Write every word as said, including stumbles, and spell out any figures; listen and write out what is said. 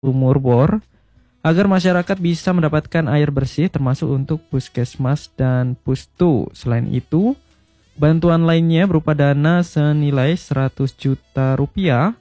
sumur bor agar masyarakat bisa mendapatkan air bersih termasuk untuk puskesmas dan pustu. Selain itu, bantuan lainnya berupa dana senilai seratus juta rupiah